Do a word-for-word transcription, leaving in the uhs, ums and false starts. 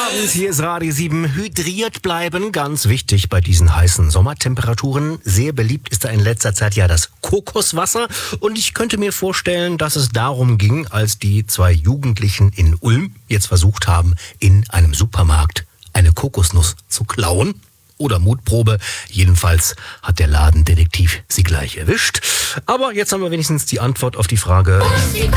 Abend, hier ist Radio sieben. Hydriert bleiben, ganz wichtig bei diesen heißen Sommertemperaturen. Sehr beliebt ist da in letzter Zeit ja das Kokoswasser. Und ich könnte mir vorstellen, dass es darum ging, als die zwei Jugendlichen in Ulm jetzt versucht haben, in einem Supermarkt eine Kokosnuss zu klauen. Oder Mutprobe. Jedenfalls hat der Ladendetektiv sie gleich erwischt. Aber jetzt haben wir wenigstens die Antwort auf die Frage...